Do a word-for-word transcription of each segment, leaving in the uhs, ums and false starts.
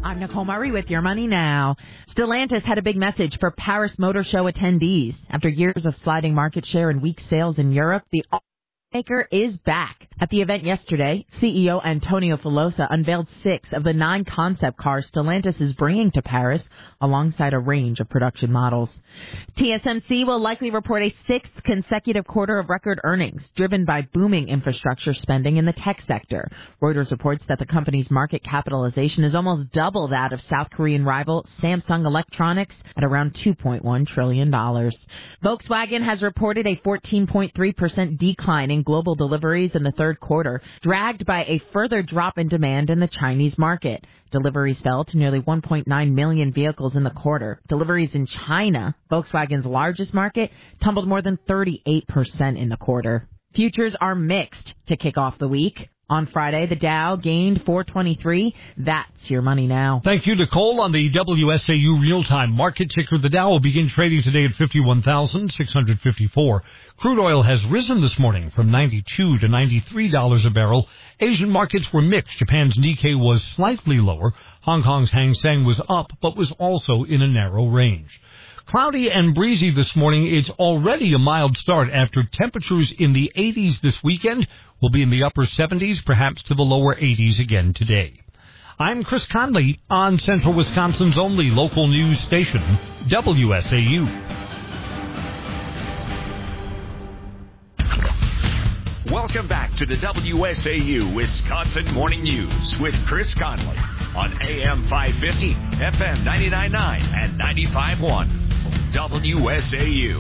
I'm Nicole Murray with Your Money Now. Stellantis had a big message for Paris Motor Show attendees. After years of sliding market share and weak sales in Europe, the maker is back. At the event yesterday, C E O Antonio Filosa unveiled six of the nine concept cars Stellantis is bringing to Paris, alongside a range of production models. T S M C will likely report a sixth consecutive quarter of record earnings, driven by booming infrastructure spending in the tech sector. Reuters reports that the company's market capitalization is almost double that of South Korean rival Samsung Electronics at around two point one trillion dollars. Volkswagen has reported a fourteen point three percent decline in global deliveries in the third quarter, dragged by a further drop in demand in the Chinese market. Deliveries fell to nearly one point nine million vehicles in the quarter. Deliveries in China, Volkswagen's largest market, tumbled more than thirty-eight percent in the quarter. Futures are mixed to kick off the week. On Friday, the Dow gained four twenty-three. That's Your Money Now. Thank you, Nicole. On the W S A U real-time market ticker, the Dow will begin trading today at fifty-one thousand six hundred fifty-four. Crude oil has risen this morning from ninety-two to ninety-three dollars a barrel. Asian markets were mixed. Japan's Nikkei was slightly lower. Hong Kong's Hang Seng was up, but was also in a narrow range. Cloudy and breezy this morning. It's already a mild start after temperatures in the eighties this weekend. Will be in the upper seventies, perhaps to the lower eighties again today. I'm Chris Conley on Central Wisconsin's only local news station, W S A U. Welcome back to the W S A U Wisconsin Morning News with Chris Conley on A M five fifty, F M ninety-nine point nine, and ninety-five point one. W S A U.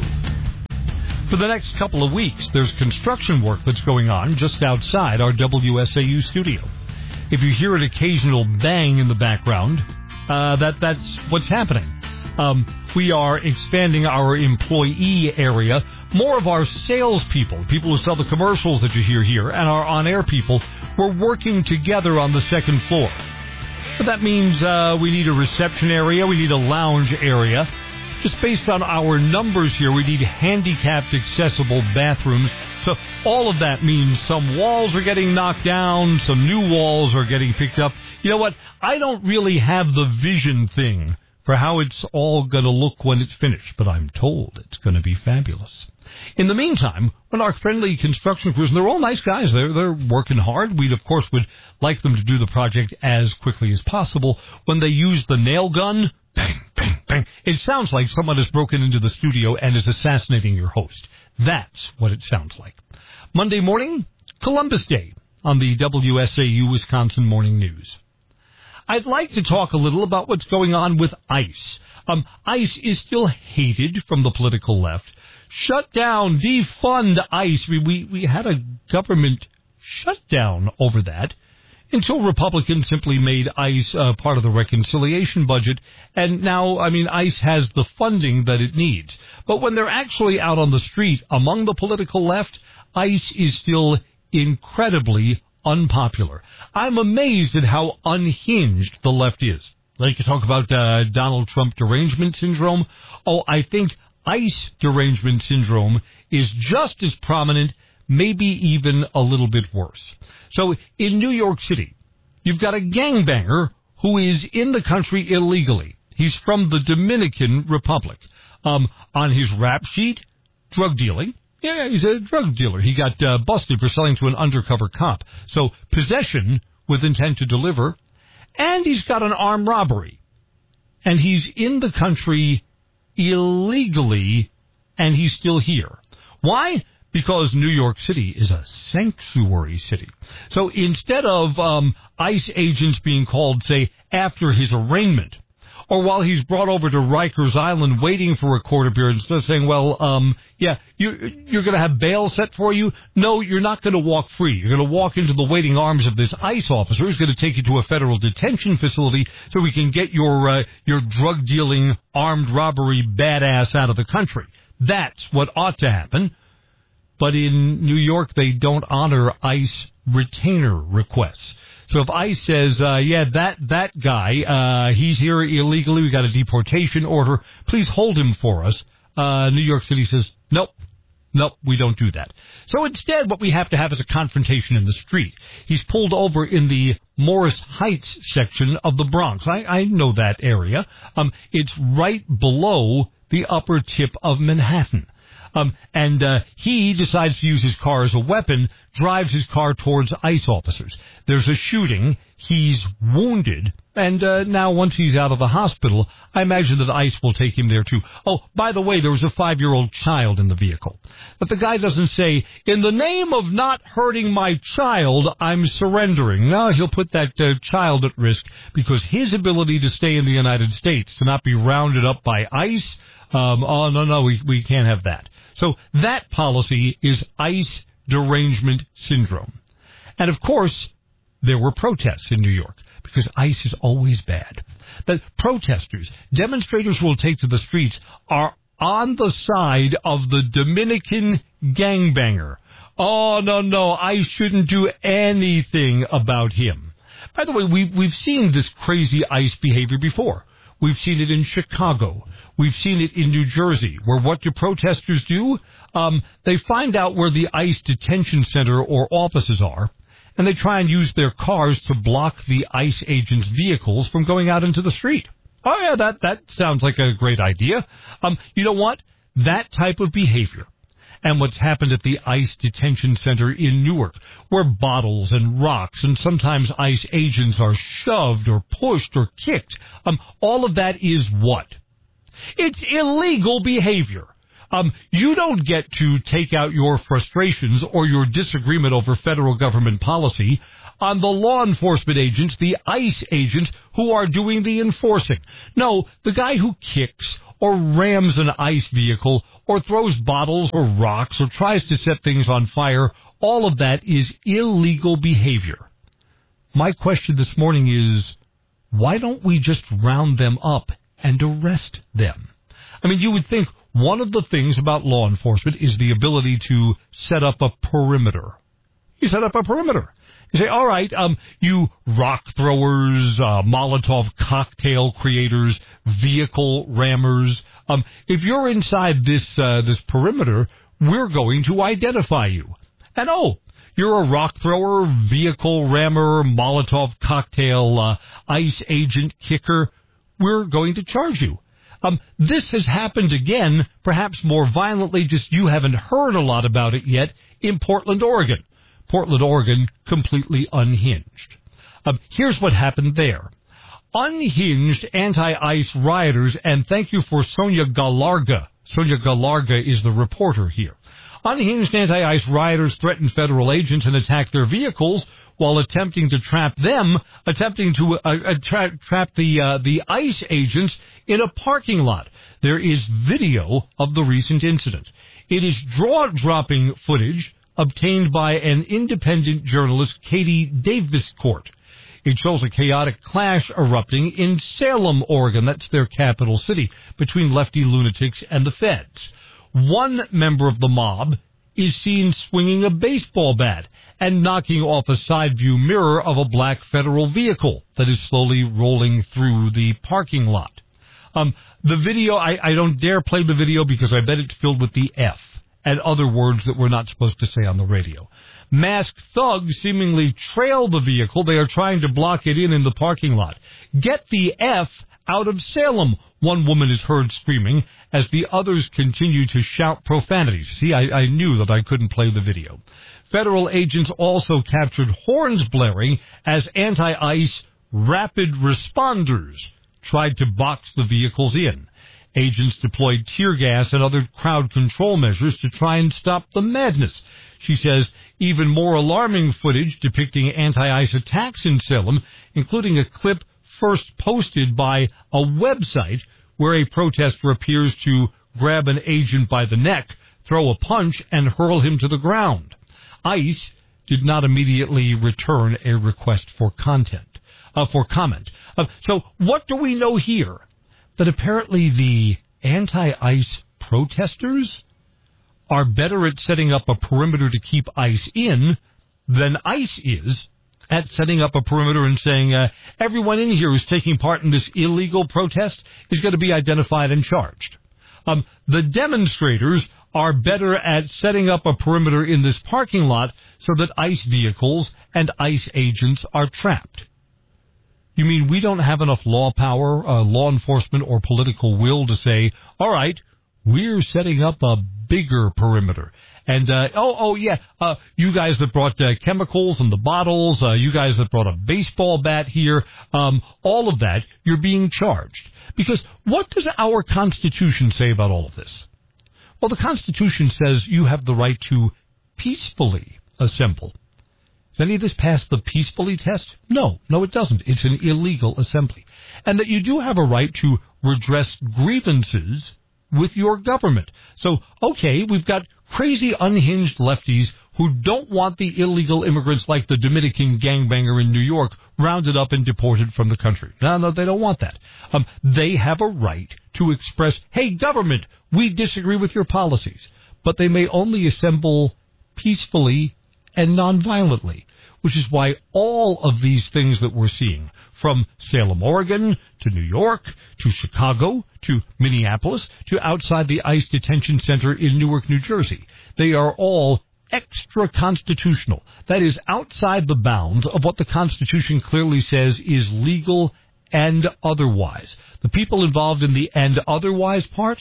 For the next couple of weeks, there's construction work that's going on just outside our W S A U studio. If you hear an occasional bang in the background, uh, that that's what's happening. Um, we are expanding our employee area. More of our salespeople, people who sell the commercials that you hear here, and our on-air people, we're working together on the second floor. But that means uh, we need a reception area, we need a lounge area. Just based on our numbers here, we need handicapped accessible bathrooms. So all of that means some walls are getting knocked down, some new walls are getting picked up. You know what? I don't really have the vision thing for how it's all going to look when it's finished, but I'm told it's going to be fabulous. In the meantime, when our friendly construction crews, and they're all nice guys, they're, they're working hard. We, of course, would like them to do the project as quickly as possible. When they use the nail gun, bang, bang, bang, it sounds like someone has broken into the studio and is assassinating your host. That's what it sounds like. Monday morning, Columbus Day on the W S A U Wisconsin Morning News. I'd like to talk a little about what's going on with ICE. Um, ICE is still hated from the political left. Shut down, defund ICE. We, we, we had a government shutdown over that until Republicans simply made ICE uh, part of the reconciliation budget. And now, I mean, ICE has the funding that it needs. But when they're actually out on the street among the political left, ICE is still incredibly unpopular. I'm amazed at how unhinged the left is. Like you talk about uh, Donald Trump derangement syndrome. Oh, I think ICE derangement syndrome is just as prominent, maybe even a little bit worse. So in New York City, you've got a gangbanger who is in the country illegally. He's from the Dominican Republic. Um, on his rap sheet, drug dealing. Yeah, he's a drug dealer. He got uh, busted for selling to an undercover cop. So possession with intent to deliver. And he's got an armed robbery. And he's in the country illegally, and he's still here. Why? Because New York City is a sanctuary city. So instead of um, ICE agents being called, say, after his arraignment, or while he's brought over to Rikers Island waiting for a court appearance, they're saying, well, um, yeah, you, you're going to have bail set for you? No, you're not going to walk free. You're going to walk into the waiting arms of this ICE officer who's going to take you to a federal detention facility so we can get your uh, your drug-dealing, armed robbery badass out of the country. That's what ought to happen. But in New York, they don't honor ICE retainer requests. So if ICE says, uh, yeah, that, that guy, uh, he's here illegally, we got a deportation order, please hold him for us, uh, New York City says, nope, Nope, we don't do that. So instead, what we have to have is a confrontation in the street. He's pulled over in the Morris Heights section of the Bronx. I, I know that area. Um, it's right below the upper tip of Manhattan. Um, and uh, he decides to use his car as a weapon, drives his car towards ICE officers. There's a shooting. He's wounded. And uh, now once he's out of the hospital, I imagine that ICE will take him there too. Oh, by the way, there was a five-year-old child in the vehicle. But the guy doesn't say, in the name of not hurting my child, I'm surrendering. No, he'll put that uh, child at risk because his ability to stay in the United States, to not be rounded up by ICE, um, oh, no, no, we, we can't have that. So that policy is ICE derangement syndrome. And, of course, there were protests in New York because ICE is always bad. The protesters, demonstrators who will take to the streets are on the side of the Dominican gangbanger. Oh, no, no, I shouldn't do anything about him. By the way, we, we've seen this crazy ICE behavior before. We've seen it in Chicago. We've seen it in New Jersey, where what do protesters do? Um, they find out where the ICE detention center or offices are, and they try and use their cars to block the ICE agents' vehicles from going out into the street. Oh, yeah, that, that sounds like a great idea. Um, you know what? That type of behavior and what's happened at the ICE detention center in Newark, where bottles and rocks and sometimes ICE agents are shoved or pushed or kicked, um, all of that is what? It's illegal behavior. Um, you don't get to take out your frustrations or your disagreement over federal government policy on the law enforcement agents, the ICE agents who are doing the enforcing. No, the guy who kicks or rams an ICE vehicle or throws bottles or rocks or tries to set things on fire, all of that is illegal behavior. My question this morning is, why don't we just round them up and arrest them? I mean, you would think one of the things about law enforcement is the ability to set up a perimeter. You set up a perimeter. You say, all right, um, you rock throwers, uh, Molotov cocktail creators, vehicle rammers, um, if you're inside this, uh, this perimeter, we're going to identify you. And oh, you're a rock thrower, vehicle rammer, Molotov cocktail, uh, ICE agent kicker, we're going to charge you. Um, this has happened again, perhaps more violently, just you haven't heard a lot about it yet, in Portland, Oregon. Portland, Oregon, completely unhinged. Um, here's what happened there. Unhinged anti-ICE rioters, and thank you for Sonia Galarga. Sonia Galarga is the reporter here. Unhinged anti-ICE rioters threatened federal agents and attacked their vehicles while attempting to trap them, attempting to uh, uh, tra- trap the uh, the ICE agents in a parking lot. There is video of the recent incident. It is jaw-dropping footage obtained by an independent journalist, Katie Daviscourt. It shows a chaotic clash erupting in Salem, Oregon, that's their capital city, between lefty lunatics and the feds. One member of the mob is seen swinging a baseball bat and knocking off a side view mirror of a black federal vehicle that is slowly rolling through the parking lot. Um, the video, I, I don't dare play the video because I bet it's filled with the F and other words that we're not supposed to say on the radio. Masked thugs seemingly trail the vehicle. They are trying to block it in in the parking lot. Get the F out of Salem, one woman is heard screaming as the others continue to shout profanities. See, I, I knew that I couldn't play the video. Federal agents also captured horns blaring as anti-ICE rapid responders tried to box the vehicles in. Agents deployed tear gas and other crowd control measures to try and stop the madness. She says even more alarming footage depicting anti-ICE attacks in Salem, including a clip first posted by a website where a protester appears to grab an agent by the neck, throw a punch, and hurl him to the ground. ICE did not immediately return a request for content, uh, for comment. Uh, so what do we know here? That apparently the anti-ICE protesters are better at setting up a perimeter to keep ICE in than ICE is at setting up a perimeter and saying uh, everyone in here who's taking part in this illegal protest is going to be identified and charged. Um, the demonstrators are better at setting up a perimeter in this parking lot so that ICE vehicles and ICE agents are trapped. You mean we don't have enough law power, uh, law enforcement, or political will to say, all right, we're setting up a bigger perimeter. And, uh, oh, oh, yeah, uh, you guys that brought uh, chemicals in the bottles, uh, you guys that brought a baseball bat here, um, all of that, you're being charged. Because what does our Constitution say about all of this? Well, the Constitution says you have the right to peacefully assemble. Does any of this pass the peacefully test? No, no, it doesn't. It's an illegal assembly. And that you do have a right to redress grievances with your government. So, okay, we've got crazy unhinged lefties who don't want the illegal immigrants like the Dominican gangbanger in New York rounded up and deported from the country. No, no, they don't want that. Um, they have a right to express, hey, government, we disagree with your policies. But they may only assemble peacefully and nonviolently, which is why all of these things that we're seeing, from Salem, Oregon, to New York, to Chicago, to Minneapolis, to outside the ICE detention center in Newark, New Jersey, they are all extra-constitutional. That is, outside the bounds of what the Constitution clearly says is legal and otherwise. The people involved in the and otherwise part,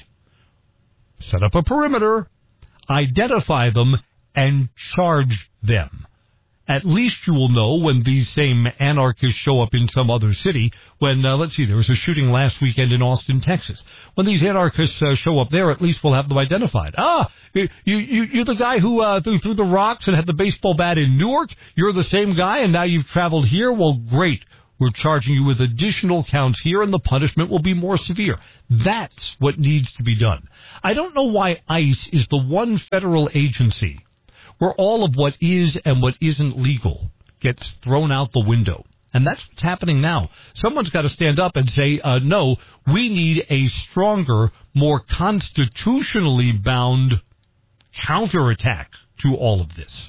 set up a perimeter, identify them, and charge them. At least you will know when these same anarchists show up in some other city. When, uh, let's see, there was a shooting last weekend in Austin, Texas. When these anarchists uh, show up there, at least we'll have them identified. Ah, you, you, you're the guy who uh, threw, threw the rocks and had the baseball bat in Newark. You're the same guy, and now you've traveled here. Well, great. We're charging you with additional counts here, and the punishment will be more severe. That's what needs to be done. I don't know why ICE is the one federal agency where all of what is and what isn't legal gets thrown out the window. And that's what's happening now. Someone's got to stand up and say, uh, no, we need a stronger, more constitutionally bound counterattack to all of this.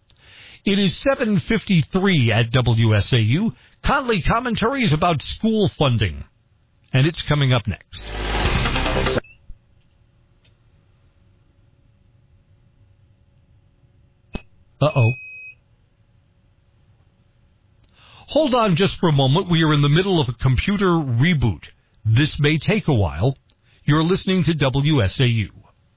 It is seven fifty-three at W S A U. Conley commentaries about school funding. And it's coming up next. Uh-oh. Hold on just for a moment. We are in the middle of a computer reboot. This may take a while. You're listening to W S A U.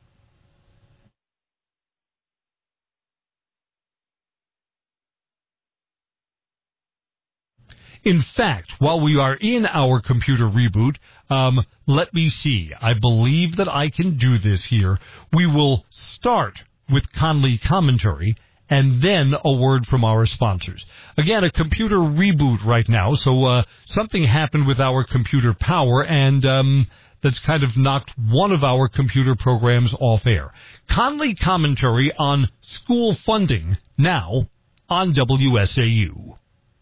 In fact, while we are in our computer reboot, um, let me see. I believe that I can do this here. We will start with Conley commentary, and then a word from our sponsors. Again, a computer reboot right now, so uh, something happened with our computer power, and um, that's kind of knocked one of our computer programs off air. Conley commentary on school funding, now on W S A U.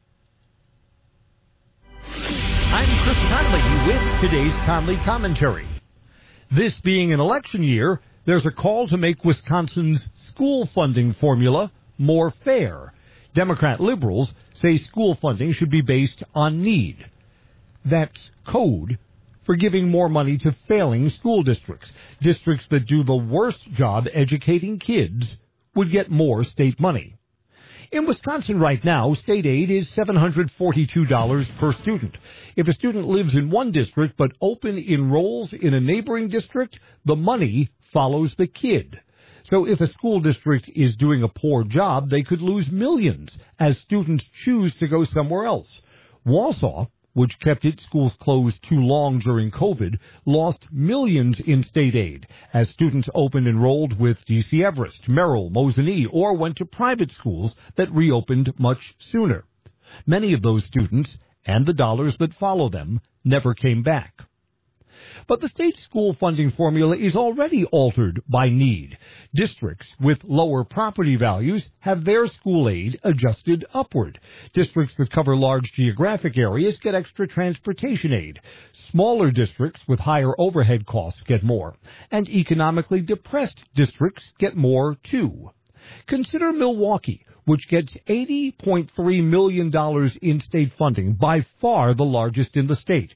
I'm Chris Conley with today's Conley commentary. This being an election year, there's a call to make Wisconsin's school funding formula more fair. Democrat liberals say school funding should be based on need. That's code for giving more money to failing school districts. Districts that do the worst job educating kids would get more state money. In Wisconsin right now, state aid is seven hundred forty-two dollars per student. If a student lives in one district but open enrolls in a neighboring district, the money follows the kid. So if a school district is doing a poor job, they could lose millions as students choose to go somewhere else. Wausau, which kept its schools closed too long during COVID, lost millions in state aid as students open enrolled with D C Everest, Merrill, Mosinee, or went to private schools that reopened much sooner. Many of those students, and the dollars that follow them, never came back. But the state school funding formula is already altered by need. Districts with lower property values have their school aid adjusted upward. Districts that cover large geographic areas get extra transportation aid. Smaller districts with higher overhead costs get more. And economically depressed districts get more, too. Consider Milwaukee, which gets eighty point three million dollars in state funding, by far the largest in the state.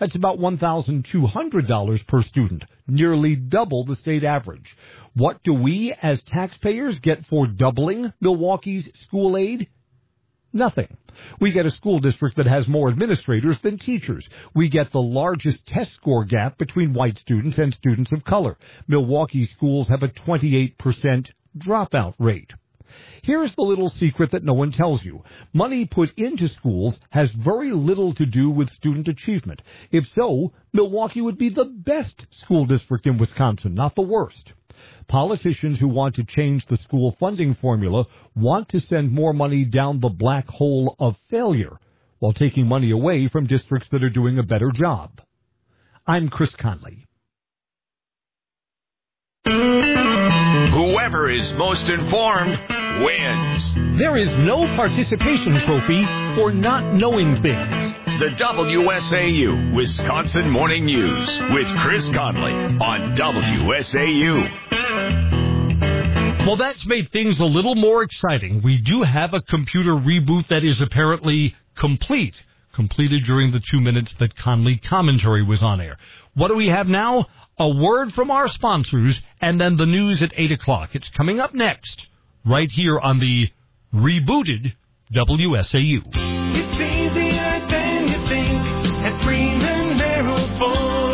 That's about one thousand two hundred dollars per student, nearly double the state average. What do we as taxpayers get for doubling Milwaukee's school aid? Nothing. We get a school district that has more administrators than teachers. We get the largest test score gap between white students and students of color. Milwaukee schools have a twenty-eight percent dropout rate. Here's the little secret that no one tells you. Money put into schools has very little to do with student achievement. If so, Milwaukee would be the best school district in Wisconsin, not the worst. Politicians who want to change the school funding formula want to send more money down the black hole of failure while taking money away from districts that are doing a better job. I'm Chris Conley. Whoever is most informed wins. There is no participation trophy for not knowing things. The W S A U Wisconsin Morning News with Chris Conley on W S A U. Well, that's made things a little more exciting. We do have a computer reboot that is apparently complete, completed during the two minutes that Conley Commentary was on air. What do we have now? A word from our sponsors, and then the news at eight o'clock. It's coming up next, right here on the rebooted W S A U. It's easier than you think at Freeman Merrill Ford.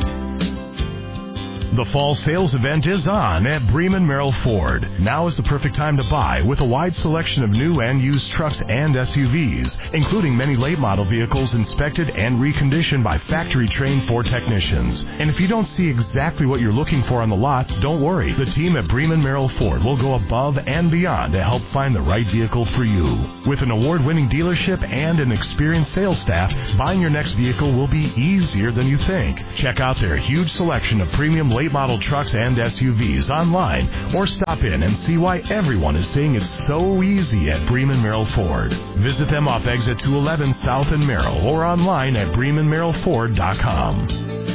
The fall sales event is on at Bremen Merrill Ford. Now is the perfect time to buy with a wide selection of new and used trucks and S U Vs, including many late model vehicles inspected and reconditioned by factory-trained Ford technicians. And if you don't see exactly what you're looking for on the lot, don't worry. The team at Bremen Merrill Ford will go above and beyond to help find the right vehicle for you. With an award-winning dealership and an experienced sales staff, buying your next vehicle will be easier than you think. Check out their huge selection of premium late model trucks and S U Vs online, or stop in and see why everyone is saying it's so easy at Bremen Merrill Ford. Visit them off exit two eleven South in Merrill or online at bremen merrill ford dot com.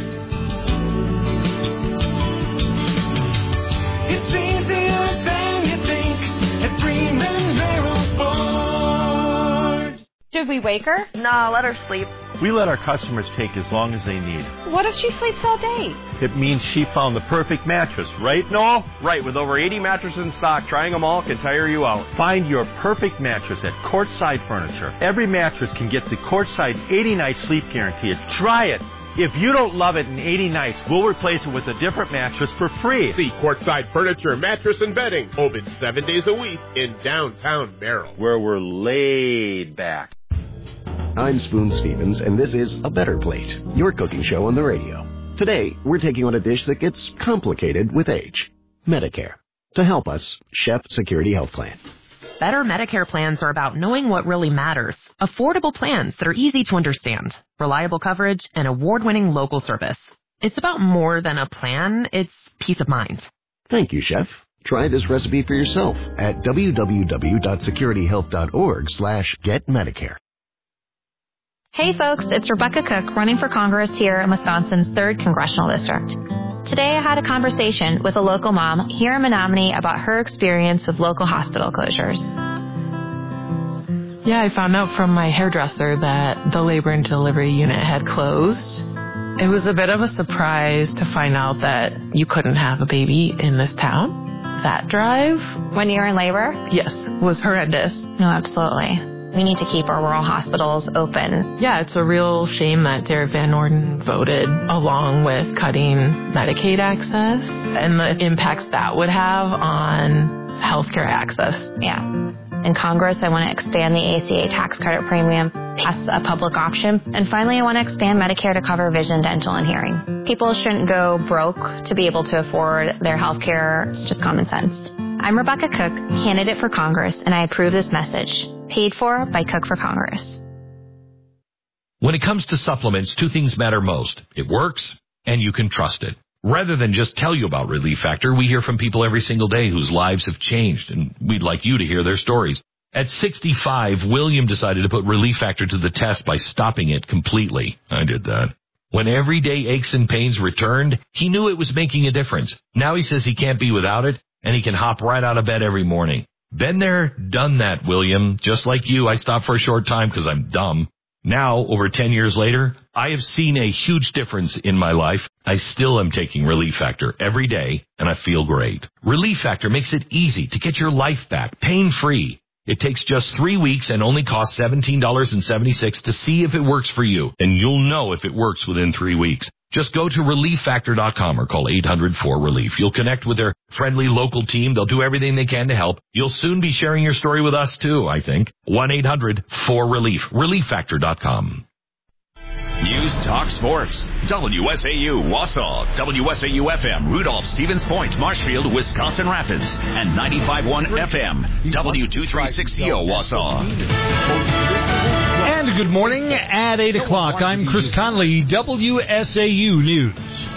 It's easier than you think at Freeman Merrill Ford. Should we wake her? No, let her sleep. We let our customers take as long as they need. What if she sleeps all day? It means she found the perfect mattress, right, Noel? Right, with over eighty mattresses in stock, trying them all can tire you out. Find your perfect mattress at Courtside Furniture. Every mattress can get the Courtside eighty-night sleep guarantee. Try it. If you don't love it in eighty nights, we'll replace it with a different mattress for free. See Courtside Furniture, Mattress and Bedding, open seven days a week in downtown Merrill, where we're laid back. I'm Spoon Stevens, and this is A Better Plate, your cooking show on the radio. Today, we're taking on a dish that gets complicated with age, Medicare. To help us, Chef Security Health Plan. Better Medicare plans are about knowing what really matters. Affordable plans that are easy to understand, reliable coverage, and award-winning local service. It's about more than a plan, it's peace of mind. Thank you, Chef. Try this recipe for yourself at w w w dot security health dot org slash get medicare. Hey folks, it's Rebecca Cook running for Congress here in Wisconsin's third Congressional District. Today I had a conversation with a local mom here in Menominee about her experience with local hospital closures. Yeah, I found out from my hairdresser that the labor and delivery unit had closed. It was a bit of a surprise to find out that you couldn't have a baby in this town. That drive. When you were in labor? Yes, was horrendous. No, absolutely. We need to keep our rural hospitals open. Yeah, it's a real shame that Derek Van Orden voted along with cutting Medicaid access and the impacts that would have on healthcare access. Yeah. In Congress, I want to expand the A C A tax credit premium, pass a public option, and finally, I want to expand Medicare to cover vision, dental, and hearing. People shouldn't go broke to be able to afford their healthcare. It's just common sense. I'm Rebecca Cook, candidate for Congress, and I approve this message. Paid for by Cook for Congress. When it comes to supplements, two things matter most. It works, and you can trust it. Rather than just tell you about Relief Factor, we hear from people every single day whose lives have changed, and we'd like you to hear their stories. At sixty-five, William decided to put Relief Factor to the test by stopping it completely. I did that. When everyday aches and pains returned, he knew it was making a difference. Now he says he can't be without it, and he can hop right out of bed every morning. Been there, done that, William. Just like you, I stopped for a short time because I'm dumb. Now, over ten years later, I have seen a huge difference in my life. I still am taking Relief Factor every day, and I feel great. Relief Factor makes it easy to get your life back, pain-free. It takes just three weeks and only costs seventeen dollars and seventy-six cents to see if it works for you, and you'll know if it works within three weeks. Just go to relief factor dot com or call eight hundred four relief. You'll connect with their friendly local team. They'll do everything they can to help. You'll soon be sharing your story with us, too, I think. one eight hundred four relief. relief factor dot com. News Talk Sports. W S A U Wausau, W S A U F M, Rudolph, Stevens Point, Marshfield, Wisconsin Rapids, and ninety-five point one F M, W two three six Z O Wausau. And good morning at eight o'clock. I'm Chris Conley, W S A U News.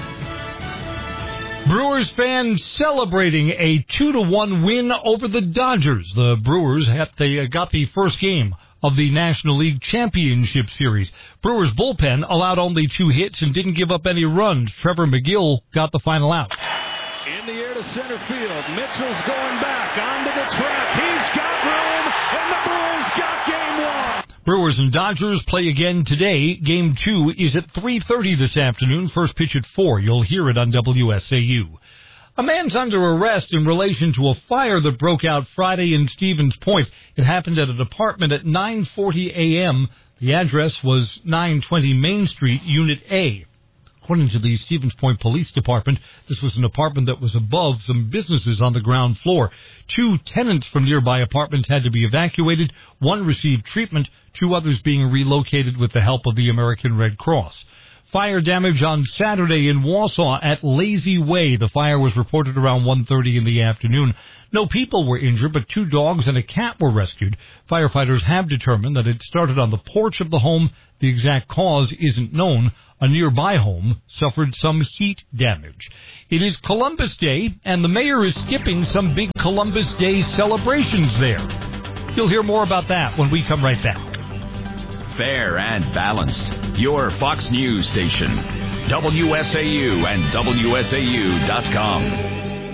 Brewers fans celebrating a two to one win over the Dodgers. The Brewers had the, uh, got the first game of the National League Championship Series. Brewers bullpen allowed only two hits and didn't give up any runs. Trevor McGill got the final out. In the air to center field. Mitchell's going back onto the track. He's got room, and the Brewers got game one. Brewers and Dodgers play again today. Game two is at three thirty this afternoon. First pitch at four. You'll hear it on W S A U. A man's under arrest in relation to a fire that broke out Friday in Stevens Point. It happened at an apartment at nine forty a.m. The address was nine twenty Main Street, Unit A. According to the Stevens Point Police Department, this was an apartment that was above some businesses on the ground floor. Two tenants from nearby apartments had to be evacuated. One received treatment, two others being relocated with the help of the American Red Cross. Fire damage on Saturday in Wausau at Lazy Way. The fire was reported around one thirty in the afternoon. No people were injured, but two dogs and a cat were rescued. Firefighters have determined that it started on the porch of the home. The exact cause isn't known. A nearby home suffered some heat damage. It is Columbus Day, and the mayor is skipping some big Columbus Day celebrations there. You'll hear more about that when we come right back. Fair and balanced. Your Fox News station. W S A U and W S A U dot com.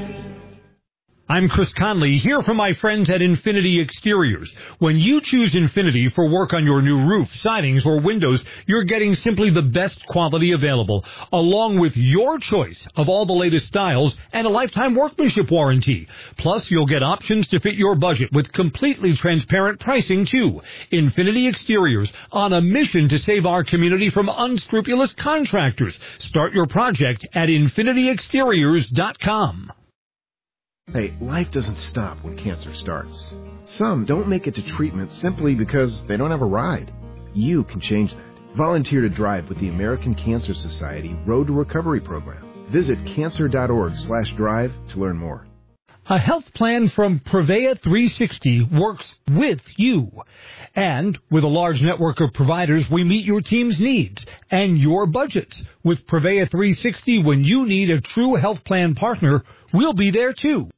I'm Chris Conley, here from my friends at Infinity Exteriors. When you choose Infinity for work on your new roof, sidings, or windows, you're getting simply the best quality available, along with your choice of all the latest styles and a lifetime workmanship warranty. Plus, you'll get options to fit your budget with completely transparent pricing, too. Infinity Exteriors, on a mission to save our community from unscrupulous contractors. Start your project at infinity exteriors dot com. Hey, life doesn't stop when cancer starts. Some don't make it to treatment simply because they don't have a ride. You can change that. Volunteer to drive with the American Cancer Society Road to Recovery program. Visit cancer dot org slash drive to learn more. A health plan from Prevea three sixty works with you. And with a large network of providers, we meet your team's needs and your budgets. With Prevea three sixty, when you need a true health plan partner, we'll be there too.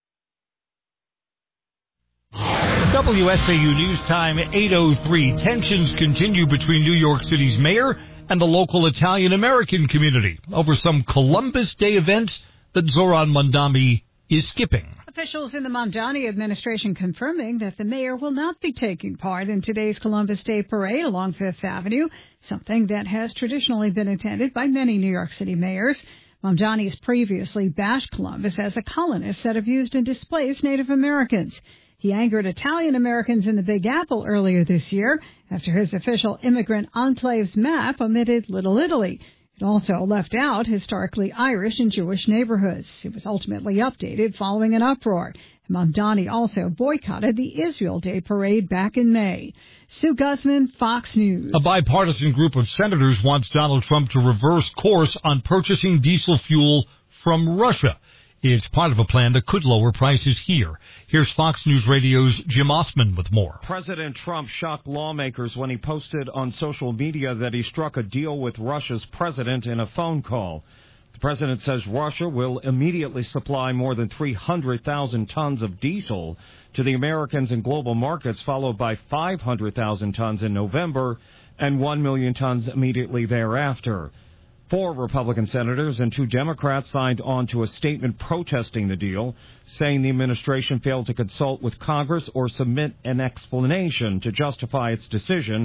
W S A U News Time, eight oh three. Tensions continue between New York City's mayor and the local Italian-American community over some Columbus Day events that Zoran Mondani is skipping. Officials in the Mondani administration confirming that the mayor will not be taking part in today's Columbus Day parade along Fifth Avenue, something that has traditionally been attended by many New York City mayors. Mondani has previously bashed Columbus as a colonist that abused and displaced Native Americans. He angered Italian Americans in the Big Apple earlier this year after his official immigrant enclaves map omitted Little Italy. It also left out historically Irish and Jewish neighborhoods. It was ultimately updated following an uproar. Mondani also boycotted the Israel Day parade back in May. Sue Guzman, Fox News. A bipartisan group of senators wants Donald Trump to reverse course on purchasing diesel fuel from Russia. It's part of a plan that could lower prices here. Here's Fox News Radio's Jim Osman with more. President Trump shocked lawmakers when he posted on social media that he struck a deal with Russia's president in a phone call. The president says Russia will immediately supply more than three hundred thousand tons of diesel to the Americans and global markets, followed by five hundred thousand tons in November and one million tons immediately thereafter. Four Republican senators and two Democrats signed on to a statement protesting the deal, saying the administration failed to consult with Congress or submit an explanation to justify its decision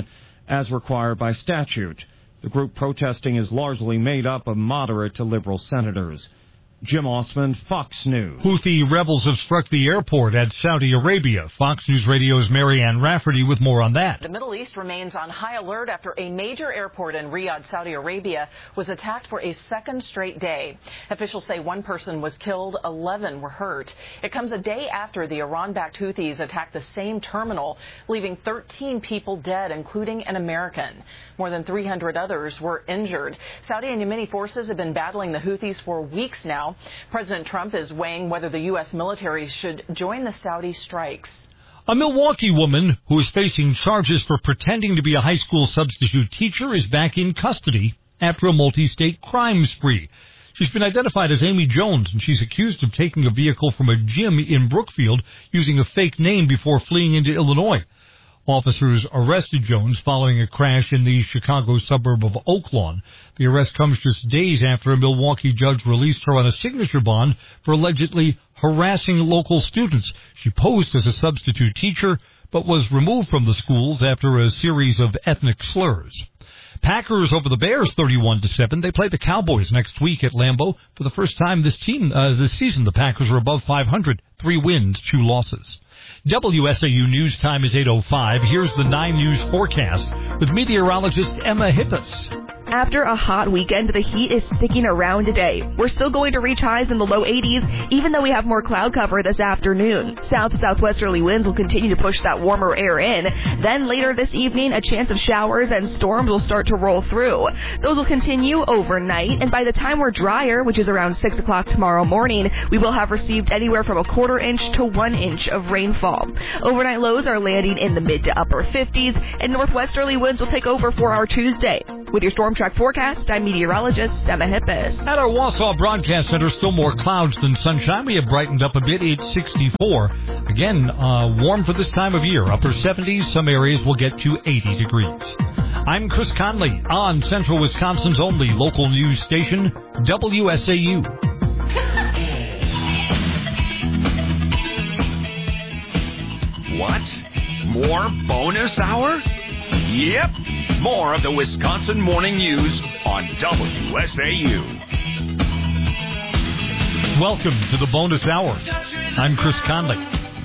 as required by statute. The group protesting is largely made up of moderate to liberal senators. Jim Osman, Fox News. Houthi rebels have struck the airport at Saudi Arabia. Fox News Radio's Marianne Rafferty with more on that. The Middle East remains on high alert after a major airport in Riyadh, Saudi Arabia, was attacked for a second straight day. Officials say one person was killed, eleven were hurt. It comes a day after the Iran-backed Houthis attacked the same terminal, leaving thirteen people dead, including an American. More than three hundred others were injured. Saudi and Yemeni forces have been battling the Houthis for weeks now. President Trump is weighing whether the U S military should join the Saudi strikes. A Milwaukee woman who is facing charges for pretending to be a high school substitute teacher is back in custody after a multi-state crime spree. She's been identified as Amy Jones, and she's accused of taking a vehicle from a gym in Brookfield using a fake name before fleeing into Illinois. Officers arrested Jones following a crash in the Chicago suburb of Oaklawn. The arrest comes just days after a Milwaukee judge released her on a signature bond for allegedly harassing local students. She posed as a substitute teacher, but was removed from the schools after a series of ethnic slurs. Packers over the Bears thirty-one to seven. They play the Cowboys next week at Lambeau. For the first time this team uh, this season, the Packers are above five hundred. Three wins, two losses. W S A U News time is eight oh five. Here's the nine News forecast with meteorologist Emma Hippis. After a hot weekend, the heat is sticking around today. We're still going to reach highs in the low eighties, even though we have more cloud cover this afternoon. South-southwesterly winds will continue to push that warmer air in. Then later this evening, a chance of showers and storms will start to roll through. Those will continue overnight, and by the time we're drier, which is around six o'clock tomorrow morning, we will have received anywhere from a quarter inch to one inch of rainfall. Overnight lows are landing in the mid to upper fifties, and northwesterly winds will take over for our Tuesday. With your Storm Track forecast, I'm meteorologist Emma Hippis. At our Wausau Broadcast Center, still more clouds than sunshine. We have brightened up a bit. It's sixty-four. Again, uh, warm for this time of year. Upper seventies. Some areas will get to eighty degrees. I'm Chris Conley on Central Wisconsin's only local news station, W S A U. What? More bonus hour? Yep. More of the Wisconsin Morning News on W S A U. Welcome to the bonus hour. I'm Chris Conley.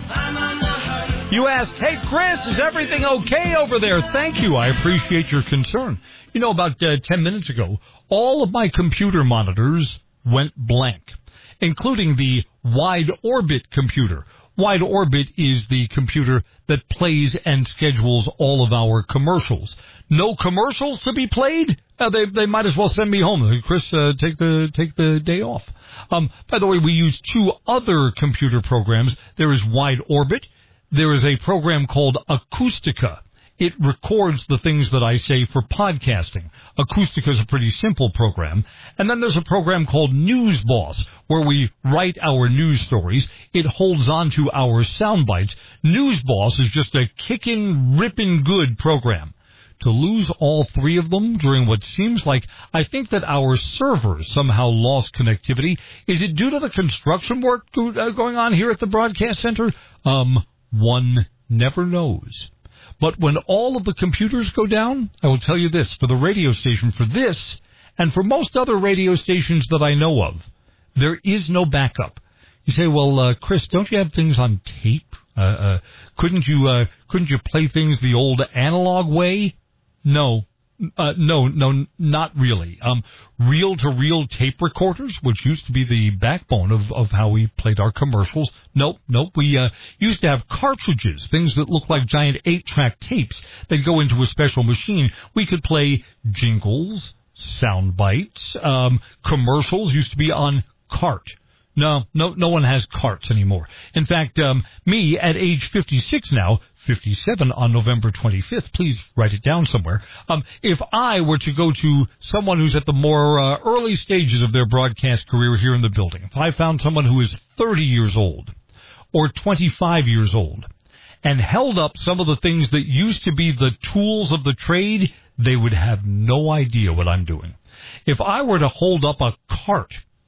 You asked, hey, Chris, is everything okay over there? Thank you. I appreciate your concern. You know, about uh, ten minutes ago, all of my computer monitors went blank, including the Wide Orbit computer. Wide Orbit is the computer that plays and schedules all of our commercials. No commercials to be played? Uh, they they might as well send me home. Chris, uh, take the take the day off. Um, by the way, we use two other computer programs. There is Wide Orbit. There is a program called Acoustica. It records the things that I say for podcasting. Acoustica is a pretty simple program. And then there's a program called News Boss, where we write our news stories. It holds on to our sound bites. News Boss is just a kickin', rippin' good program. To lose all three of them during what seems like, I think that our servers somehow lost connectivity. Is it due to the construction work going on here at the broadcast center? Um, one never knows. But when all of the computers go down, I will tell you this, for the radio station, for this, and for most other radio stations that I know of, there is no backup. You say, well, uh, Chris, don't you have things on tape? Uh, uh, couldn't you, uh, couldn't you play things the old analog way? No. Uh, no, no, not really. Um, reel-to-reel tape recorders, which used to be the backbone of, of how we played our commercials. Nope, nope. We uh, used to have cartridges, things that look like giant eight-track tapes that go into a special machine. We could play jingles, sound bites, um, commercials used to be on cart. No, no, no one has carts anymore. In fact, um, me at age fifty-six now, fifty-seven on November twenty-fifth, please write it down somewhere. Um, if I were to go to someone who's at the more uh, early stages of their broadcast career here in the building, if I found someone who is thirty years old or twenty-five years old and held up some of the things that used to be the tools of the trade, they would have no idea what I'm doing. If I were to hold up a cart,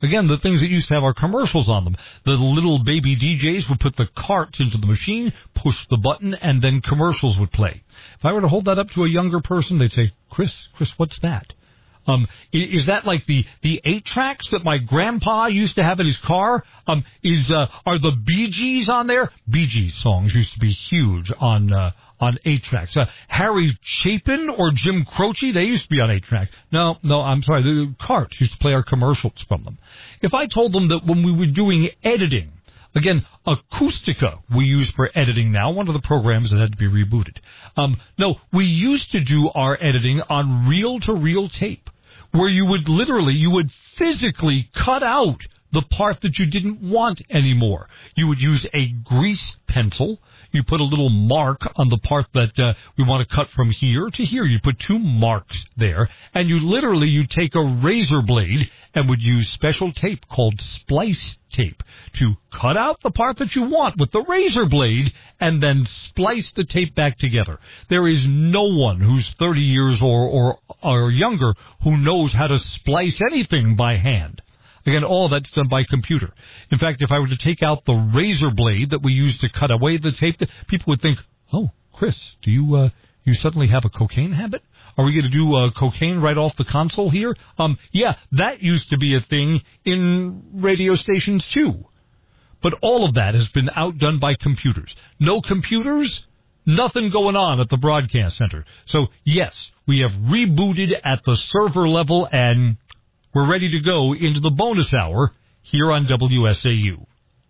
Again, the things that used to have our commercials on them. The little baby D Js would put the carts into the machine, push the button, and then commercials would play. If I were to hold that up to a younger person, they'd say, Chris, Chris, what's that? Um, is that like the, the eight tracks that my grandpa used to have in his car? Um, is, uh, are the Bee Gees on there? Bee Gees songs used to be huge on, uh, on eight tracks. Uh, Harry Chapin or Jim Croce, they used to be on eight track. No, no, I'm sorry. The Carts used to play our commercials from them. If I told them that when we were doing editing, again, Acoustica we use for editing now, one of the programs that had to be rebooted. Um, no, we used to do our editing on reel-to-reel tape, where you would literally, you would physically cut out the part that you didn't want anymore. You would use a grease pencil. You put a little mark on the part that uh, we want to cut from here to here. You put two marks there, and you literally, you take a razor blade and would use special tape called splice tape to cut out the part that you want with the razor blade and then splice the tape back together. There is no one who's thirty years or, or, or younger who knows how to splice anything by hand. Again, all that's done by computer. In fact, if I were to take out the razor blade that we use to cut away the tape, people would think, oh, Chris, do you uh, you suddenly have a cocaine habit? Are we going to do uh, cocaine right off the console here? Um, yeah, that used to be a thing in radio stations, too. But all of that has been outdone by computers. No computers, nothing going on at the broadcast center. So, yes, we have rebooted at the server level, and we're ready to go into the bonus hour here on W S A U.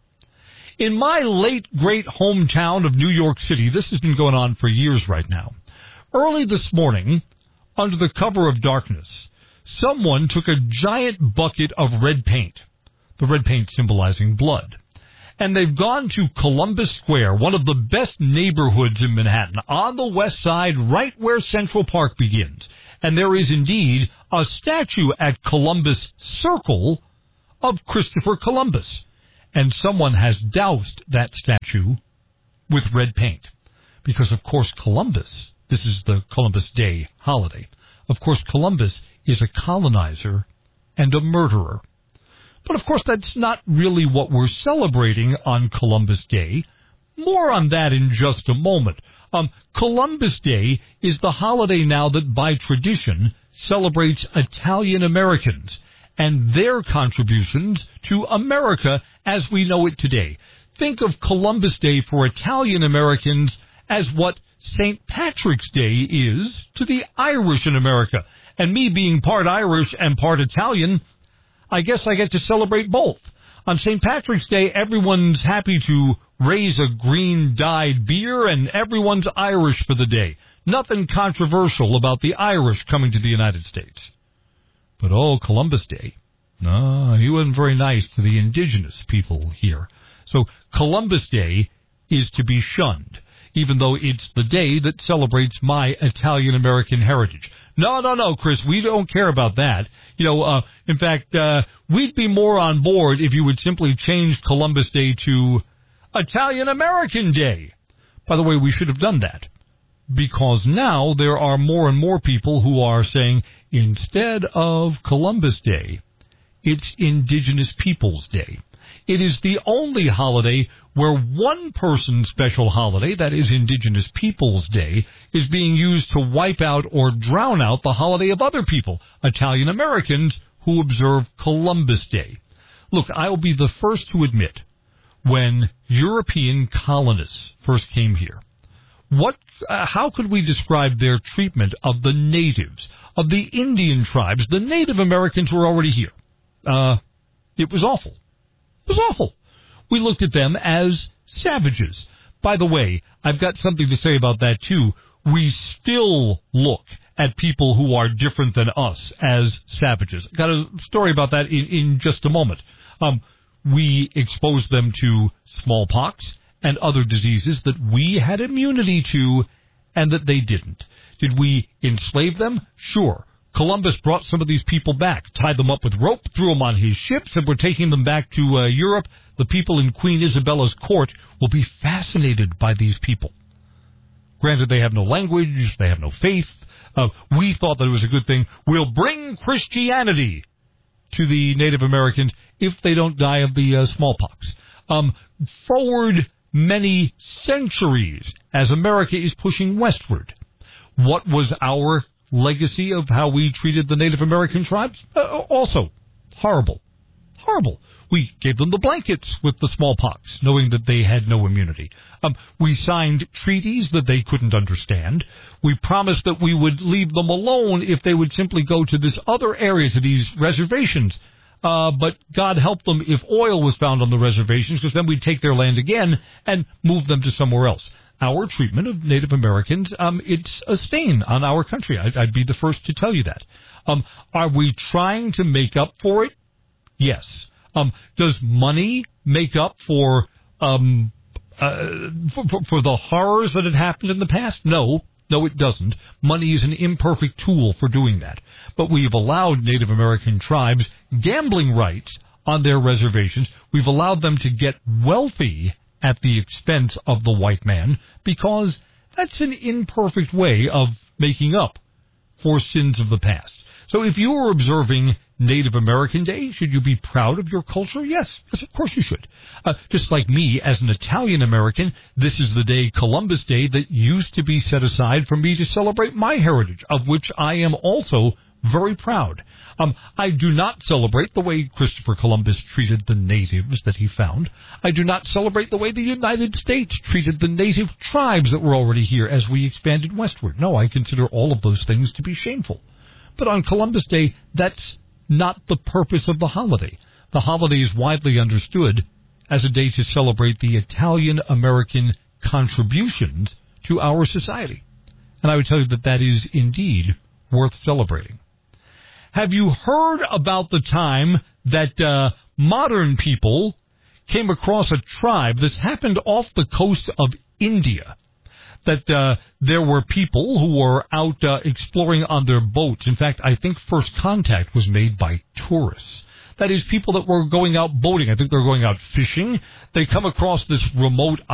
In my late, great hometown of New York City, this has been going on for years right now. Early this morning, under the cover of darkness, someone took a giant bucket of red paint, the red paint symbolizing blood, and they've gone to Columbus Square, one of the best neighborhoods in Manhattan, on the west side, right where Central Park begins. And there is indeed a statue at Columbus Circle of Christopher Columbus. And someone has doused that statue with red paint. Because, of course, Columbus, this is the Columbus Day holiday. Of course, Columbus is a colonizer and a murderer. But, of course, that's not really what we're celebrating on Columbus Day. More on that in just a moment. Um, Columbus Day is the holiday now that, by tradition, celebrates Italian Americans and their contributions to America as we know it today. Think of Columbus Day for Italian Americans as what Saint Patrick's Day is to the Irish in America. And me being part Irish and part Italian, I guess I get to celebrate both. On Saint Patrick's Day, everyone's happy to raise a green-dyed beer, and everyone's Irish for the day. Nothing controversial about the Irish coming to the United States. But, oh, Columbus Day, no, he wasn't very nice to the indigenous people here. So Columbus Day is to be shunned, even though it's the day that celebrates my Italian-American heritage. No, no, no, Chris, we don't care about that. You know, uh, in fact, uh, we'd be more on board if you would simply change Columbus Day to Italian-American Day. By the way, we should have done that, because now there are more and more people who are saying, instead of Columbus Day, it's Indigenous Peoples Day. It is the only holiday where one person's special holiday, that is Indigenous Peoples Day, is being used to wipe out or drown out the holiday of other people, Italian Americans, who observe Columbus Day. Look, I'll be the first to admit, when European colonists first came here, what, uh, how could we describe their treatment of the natives, of the Indian tribes, the Native Americans who were already here? Uh, it was awful. It was awful. We looked at them as savages. By the way, I've got something to say about that, too. We still look at people who are different than us as savages. Got a story about that in, in just a moment. Um, we exposed them to smallpox and other diseases that we had immunity to and that they didn't. Did we enslave them? Sure. Columbus brought some of these people back, tied them up with rope, threw them on his ships, and we're taking them back to uh, Europe. The people in Queen Isabella's court will be fascinated by these people. Granted, they have no language, they have no faith. Uh, we thought that it was a good thing. We'll bring Christianity to the Native Americans if they don't die of the uh, smallpox. Um, forward many centuries as America is pushing westward. What was our legacy of how we treated the Native American tribes? Uh, also horrible. Horrible. We gave them the blankets with the smallpox, knowing that they had no immunity. Um, we signed treaties that they couldn't understand. We promised that we would leave them alone if they would simply go to this other area, to these reservations. Uh, but God help them if oil was found on the reservations, because then we'd take their land again and move them to somewhere else. Our treatment of Native Americans, um, it's a stain on our country. I'd, I'd be the first to tell you that. Um, are we trying to make up for it? Yes. Um, does money make up for, um, uh, for, for, for the horrors that had happened in the past? No. No, it doesn't. Money is an imperfect tool for doing that. But we've allowed Native American tribes gambling rights on their reservations. We've allowed them to get wealthy at the expense of the white man because that's an imperfect way of making up for sins of the past. So if you are observing Native American Day, should you be proud of your culture? Yes. Yes, of course you should. Uh, just like me, as an Italian American, this is the day, Columbus Day, that used to be set aside for me to celebrate my heritage, of which I am also very proud. Um, I do not celebrate the way Christopher Columbus treated the natives that he found. I do not celebrate the way the United States treated the native tribes that were already here as we expanded westward. No, I consider all of those things to be shameful. But on Columbus Day, that's not the purpose of the holiday. The holiday is widely understood as a day to celebrate the Italian-American contributions to our society. And I would tell you that that is indeed worth celebrating. Have you heard about the time that uh, modern people came across a tribe? This happened off the coast of India. That uh, there were people who were out uh, exploring on their boats. In fact, I think first contact was made by tourists. That is, people that were going out boating. I think they were going out fishing. They come across this remote